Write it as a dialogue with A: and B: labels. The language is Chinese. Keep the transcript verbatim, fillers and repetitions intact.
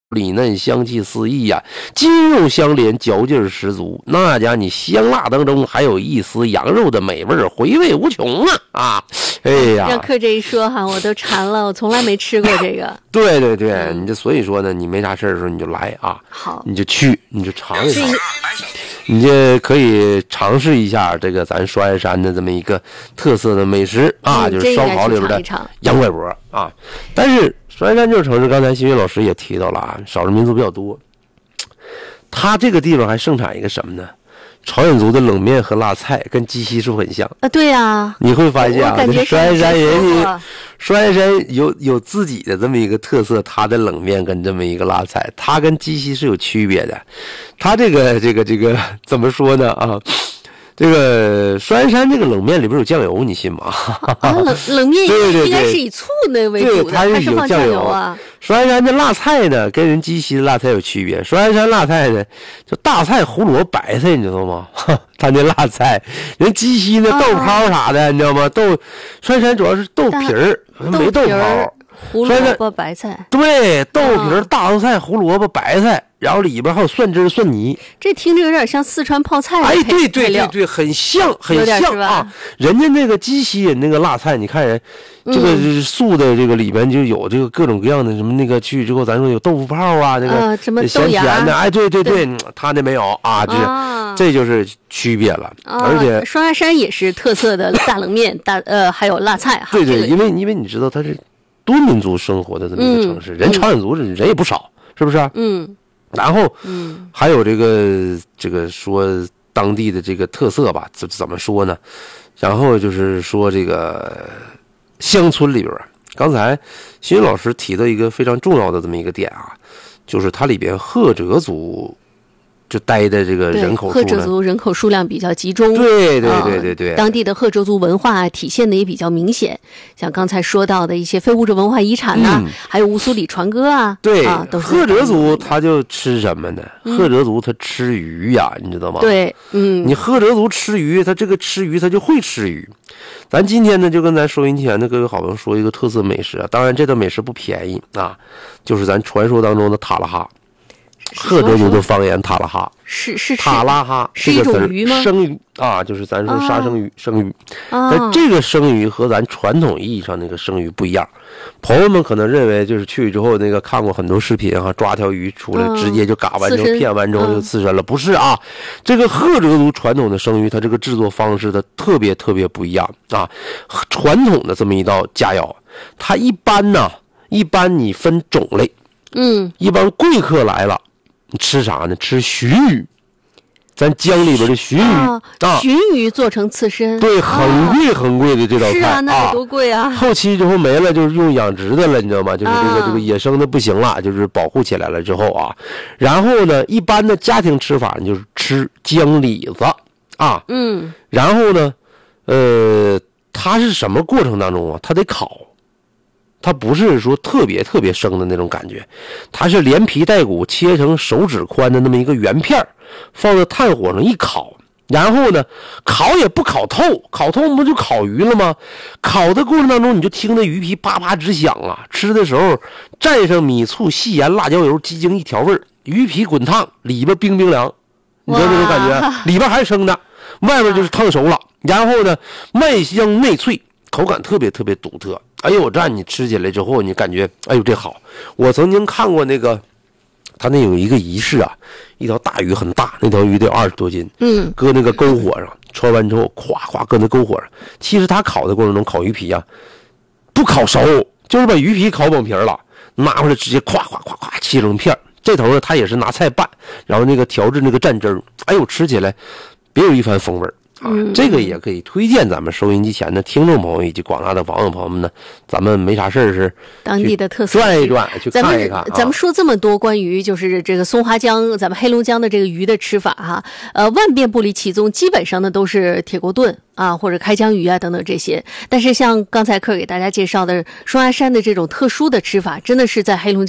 A: 里嫩，香气四溢呀、啊，筋肉相连，嚼劲十足。那家你香辣当中还有一丝羊肉的美味，回味无穷啊！啊，哎呀，
B: 让客这一说哈，我都馋了，我从来没吃过这个。
A: 对对对，嗯、你这所以说呢，你没啥事儿的时候你就来啊，
B: 好，
A: 你就去，你就尝一尝，你就可以尝试一下这个咱双鸭山的这么一个特色的美食啊，
B: 嗯、
A: 就是烧烤里边的羊拐脖啊，但是。双鸭山这个城市，刚才新云老师也提到了啊，少数民族比较多。它这个地方还盛产一个什么呢？朝鲜族的冷面和辣菜跟鸡西是不是很像
B: 啊？对啊，
A: 你会发现啊，双鸭山人家双鸭山有有自己的这么一个特色，它的冷面跟这么一个辣菜，它跟鸡西是有区别的。它这个这个这个怎么说呢啊？这个双鸭山这个冷面里边有酱油，你信吗？
B: 啊，冷冷面
A: 对对对
B: 应该是以醋那为主的，
A: 对，它是有酱油
B: 啊。
A: 双鸭山的辣菜呢，跟人鸡西的辣菜有区别。双鸭山辣菜呢，就大菜、胡萝卜、白菜，你知道吗？它那辣菜，人鸡西那豆泡啥的，啊、你知道吗？豆双鸭山主要是豆皮儿，没豆泡。
B: 胡萝卜、白菜，
A: 对，豆皮、大豆菜、胡萝卜、白菜，然后里边还有蒜汁、蒜泥。
B: 这听着有点像四川泡菜的。
A: 哎，对对对对，很像，很像啊！人家那个鸡西人那个辣菜，你看人这个素的这个里边就有这个各种各样的什么那个去之后，咱说有豆腐泡啊，这个
B: 什么
A: 咸甜的，哎，对对对，他那没有啊，这这就是区别了。而且
B: 双鸭山也是特色的大冷面，大呃还有辣菜哈。
A: 对对，因为因为你知道它是。多民族生活的这么一个城市，嗯、人朝鲜族人也不少，是不是啊？
B: 嗯。
A: 然后，
B: 嗯，
A: 还有这个这个说当地的这个特色吧，怎怎么说呢？然后就是说这个乡村里边，刚才新云老师提到一个非常重要的这么一个点啊，就是它里边赫哲族。就待的这个人口数，
B: 赫哲族人口数量比较集中，
A: 对对对对对、
B: 呃，当地的赫哲族文化体现的也比较明显，像刚才说到的一些非物质文化遗产呐、啊嗯，还有乌苏里船歌啊，
A: 对，
B: 啊、都是
A: 赫哲族他就吃什么呢？嗯、赫哲族他吃鱼呀，你知道吗？
B: 对，嗯，
A: 你赫哲族吃鱼，他这个吃鱼他就会吃鱼。咱今天呢，就跟咱收音机前的各位好朋友说一个特色美食啊，当然这道美食不便宜啊，就是咱传说当中的塔拉哈。赫哲族的方言塔拉哈
B: 是是
A: 塔拉哈
B: 是一种鱼吗？
A: 生鱼啊，就是咱说杀生鱼，啊、生鱼。
B: 啊、
A: 但这个生鱼和咱传统意义上那个生鱼不一样。朋友们可能认为就是去之后那个看过很多视频哈、啊，抓条鱼出来、啊、直接就嘎完之后片完之后就刺身了，不是啊？这个赫哲族传统的生鱼，它这个制作方式它特别特别不一样啊。传统的这么一道佳肴，它一般呢，一般你分种类，
B: 嗯，
A: 一般贵客来了。你吃啥呢？吃鲟鱼，咱江里边的鲟鱼
B: 啊，鲟鱼做成刺身，
A: 对，很贵很贵的这道菜，
B: 是啊，那多贵啊！
A: 后期之后没了，就是用养殖的了，你知道吗？就是这个、啊、这个野生的不行了，就是保护起来了之后啊，然后呢，一般的家庭吃法就是吃江里子啊，
B: 嗯，
A: 然后呢，呃，它是什么过程当中啊？它得烤。它不是说特别特别生的那种感觉，它是连皮带骨切成手指宽的那么一个圆片，放在炭火上一烤，然后呢，烤也不烤透，烤透不就烤鱼了吗？烤的过程当中，你就听那鱼皮啪啪直响啊！吃的时候蘸上米醋、细盐、辣椒油，鸡精一调味，鱼皮滚烫，里边冰冰凉，你知道这种感觉？里边还是生的，外边就是烫熟了，然后呢，麦香内脆，口感特别特别独特。哎呦，这你吃起来之后，你感觉哎呦这好。我曾经看过那个，他那有一个仪式啊，一条大鱼很大，那条鱼得有二十多斤，
B: 嗯，
A: 搁那个篝火上，穿完之后，咵咵搁那篝火上。其实他烤的过程中，烤鱼皮啊，不烤熟，就是把鱼皮烤崩皮了，拿回来直接咵咵咵咵切成片。这头呢，他也是拿菜拌，然后那个调制那个蘸汁儿，哎呦，吃起来别有一番风味啊，这个也可以推荐咱们收音机前的听众朋友以及广大的网友朋友们呢。咱们没啥事儿是
B: 当地的特色，
A: 转一转去看一看、啊。
B: 咱们说这么多关于就是这个松花江、咱们黑龙江的这个鱼的吃法哈，呃，万变不离其宗，基本上呢都是铁锅炖啊，或者开江鱼啊等等这些。但是像刚才克给大家介绍的双鸭山的这种特殊的吃法，真的是在黑龙江。